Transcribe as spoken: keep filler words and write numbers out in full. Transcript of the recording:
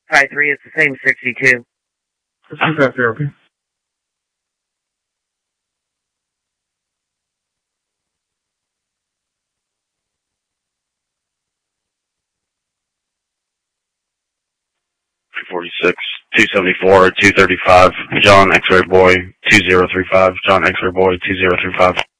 Pi three, it's the same sixty-two. sixty-five therapy. three forty-six, two seventy-four, two thirty-five, John X-Ray Boy, two zero three five, John X-Ray Boy, two zero three five.